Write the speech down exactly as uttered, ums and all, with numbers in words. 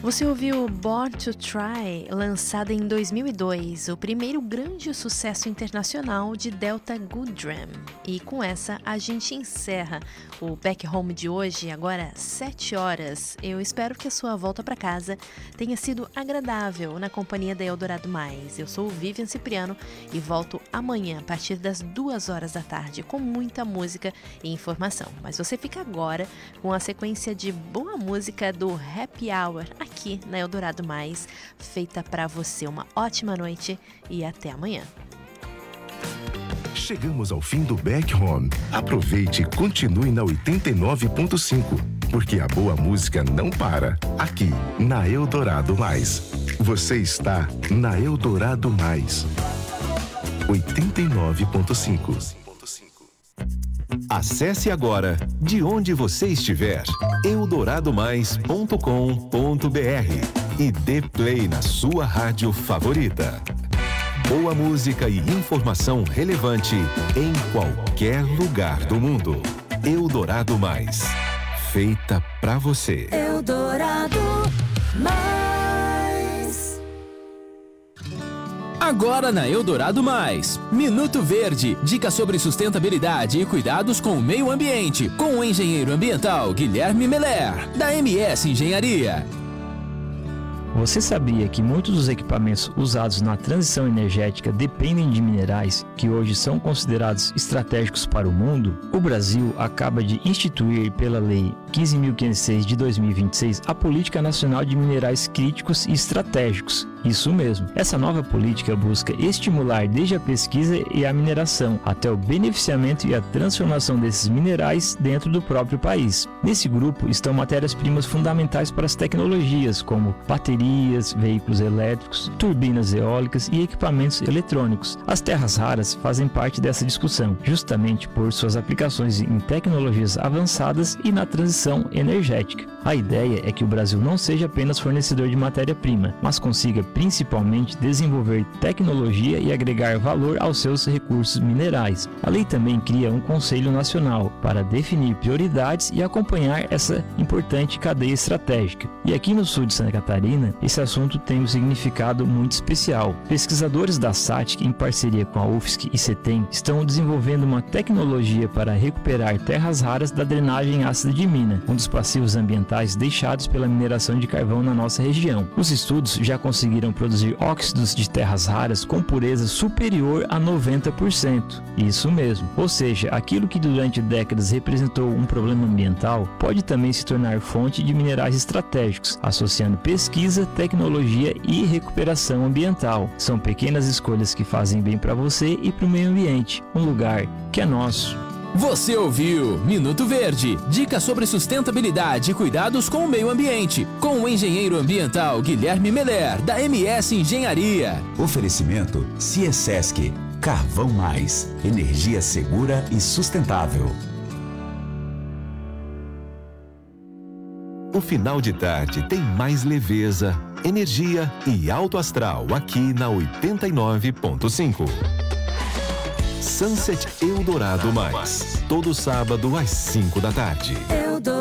Você ouviu Born to Try, lançada em dois mil e dois, o primeiro grande sucesso internacional de Delta Goodrem. E com essa a gente encerra o Back Home de hoje, agora sete horas. Eu espero que a sua volta para casa tenha sido agradável na companhia da Eldorado Mais. Eu sou o Vivian Cipriano e volto amanhã a partir das duas horas da tarde com muita música e informação. Mas você fica agora com a sequência de boa música do Happy Hour aqui na Eldorado Mais, feita para você. Uma ótima noite e até amanhã. Chegamos ao fim do Back Home. Aproveite e continue na oitenta e nove ponto cinco, porque a boa música não para aqui na Eldorado Mais. Você está na Eldorado Mais. oitenta e nove ponto cinco. Acesse agora, de onde você estiver, eldorado mais ponto com ponto br e dê play na sua rádio favorita. Boa música e informação relevante em qualquer lugar do mundo. Eldorado Mais. Feita pra você. Eldorado Mais. Agora na Eldorado Mais, Minuto Verde, dicas sobre sustentabilidade e cuidados com o meio ambiente, com o engenheiro ambiental Guilherme Meller, da M S Engenharia. Você sabia que muitos dos equipamentos usados na transição energética dependem de minerais que hoje são considerados estratégicos para o mundo? O Brasil acaba de instituir pela Lei quinze mil quinhentos e seis de dois mil e vinte e seis a Política Nacional de Minerais Críticos e Estratégicos. Isso mesmo. Essa nova política busca estimular desde a pesquisa e a mineração até o beneficiamento e a transformação desses minerais dentro do próprio país. Nesse grupo estão matérias-primas fundamentais para as tecnologias, como baterias, veículos elétricos, turbinas eólicas e equipamentos eletrônicos. As terras raras fazem parte dessa discussão, justamente por suas aplicações em tecnologias avançadas e na transição energética. A ideia é que o Brasil não seja apenas fornecedor de matéria-prima, mas consiga principalmente desenvolver tecnologia e agregar valor aos seus recursos minerais. A lei também cria um Conselho Nacional para definir prioridades e acompanhar essa importante cadeia estratégica. E aqui no sul de Santa Catarina, esse assunto tem um significado muito especial. Pesquisadores da SATIC, em parceria com a U F S C e CETEM, estão desenvolvendo uma tecnologia para recuperar terras raras da drenagem ácida de mina, um dos passivos ambientais deixados pela mineração de carvão na nossa região. Os estudos já conseguiram produzir óxidos de terras raras com pureza superior a noventa por cento. Isso mesmo. Ou seja, aquilo que durante décadas representou um problema ambiental pode também se tornar fonte de minerais estratégicos, associando pesquisa, tecnologia e recuperação ambiental. São pequenas escolhas que fazem bem para você e para o meio ambiente, um lugar que é nosso. Você ouviu Minuto Verde, dicas sobre sustentabilidade e cuidados com o meio ambiente, com o engenheiro ambiental Guilherme Meller, da M S Engenharia. Oferecimento Ciesesc, Carvão Mais, energia segura e sustentável. O final de tarde tem mais leveza, energia e alto astral aqui na oitenta e nove ponto cinco. Sunset Eldorado Mais, todo sábado às cinco da tarde. Eldorado.